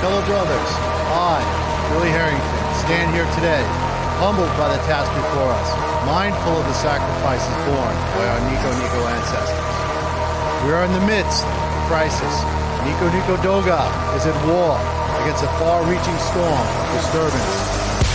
fellow brothers, I, Billy Harrington, stand here today, humbled by the task before us, mindful of the sacrifices borne by our Nico ancestors. We are in the midst of a crisis. Nico Doga is at war against a far-reaching storm of disturbance